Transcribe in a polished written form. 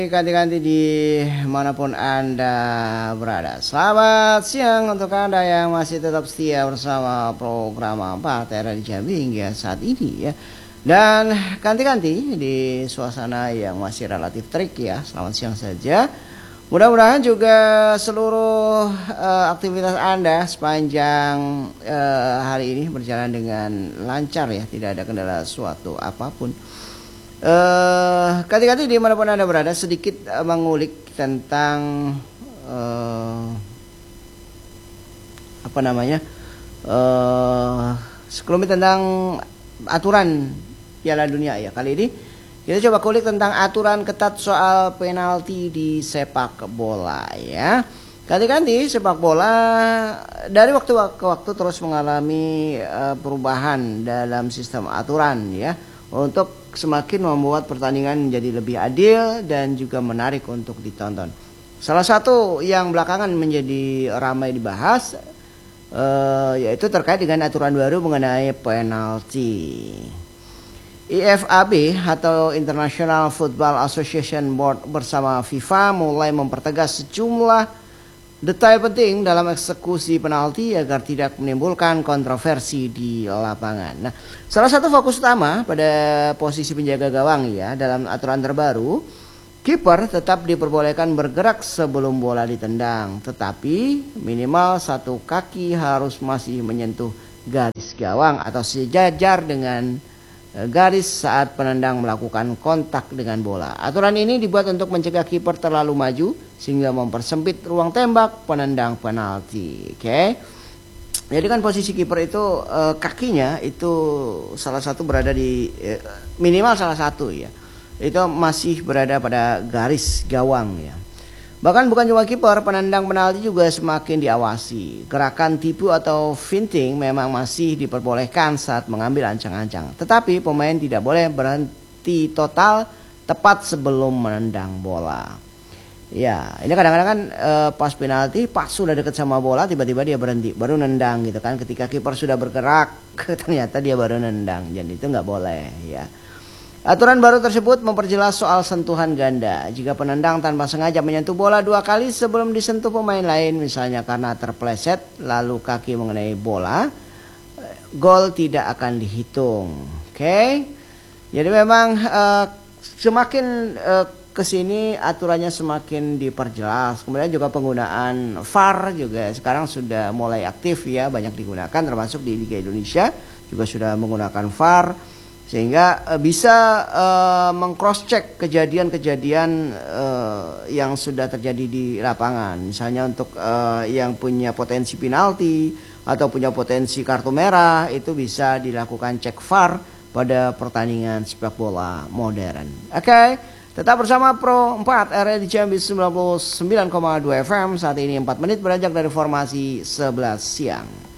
Ganti-ganti di manapun Anda berada. Selamat siang untuk Anda yang masih tetap setia bersama program 4 era di Jambi hingga saat ini ya. Dan ganti-ganti di suasana yang masih relatif terik ya. Selamat siang saja. Mudah-mudahan juga seluruh aktivitas Anda sepanjang hari ini berjalan dengan lancar ya. Tidak ada kendala suatu apapun. Ganti-ganti dimanapun Anda berada, sedikit mengulik tentang sekelumit tentang aturan Piala Dunia ya. Kali ini kita coba kulik tentang aturan ketat soal penalti di sepak bola ya. Ganti-ganti sepak bola dari waktu ke waktu terus mengalami perubahan dalam sistem aturan ya, untuk semakin membuat pertandingan menjadi lebih adil dan juga menarik untuk ditonton. Salah satu yang belakangan menjadi ramai dibahas yaitu terkait dengan aturan baru mengenai penalti. IFAB atau International Football Association Board bersama FIFA mulai mempertegas sejumlah detail penting dalam eksekusi penalti agar tidak menimbulkan kontroversi di lapangan. Nah, salah satu fokus utama pada posisi penjaga gawang ya dalam aturan terbaru, kiper tetap diperbolehkan bergerak sebelum bola ditendang, tetapi minimal satu kaki harus masih menyentuh garis gawang atau sejajar dengan garis saat penendang melakukan kontak dengan bola. Aturan ini dibuat untuk mencegah kiper terlalu maju sehingga mempersempit ruang tembak penendang penalti. Oke. Jadi kan posisi kiper itu kakinya itu salah satu berada di minimal salah satu ya. Itu masih berada pada garis gawang ya. Bahkan bukan cuma kiper, penendang penalti juga semakin diawasi. Gerakan tipu atau finting memang masih diperbolehkan saat mengambil ancang-ancang. Tetapi pemain tidak boleh berhenti total tepat sebelum menendang bola. Ya, ini kadang-kadang kan pas penalti, pas sudah dekat sama bola, tiba-tiba dia berhenti, baru nendang gitu kan. Ketika kiper sudah bergerak, ternyata dia baru nendang. Jadi itu nggak boleh ya. Aturan baru tersebut memperjelas soal sentuhan ganda. Jika penendang tanpa sengaja menyentuh bola 2 kali sebelum disentuh pemain lain, misalnya karena terpleset lalu kaki mengenai bola, gol tidak akan dihitung. Oke. Jadi memang semakin kesini aturannya semakin diperjelas. Kemudian juga penggunaan VAR juga sekarang sudah mulai aktif ya, banyak digunakan, termasuk di Liga Indonesia juga sudah menggunakan VAR. Sehingga bisa meng-cross check kejadian-kejadian yang sudah terjadi di lapangan. Misalnya untuk yang punya potensi penalti atau punya potensi kartu merah, itu bisa dilakukan cek VAR pada pertandingan sepak bola modern. Oke, tetap bersama Pro 4 era di Jambi 99,2 FM. Saat ini 4 menit beranjak dari formasi 11 siang.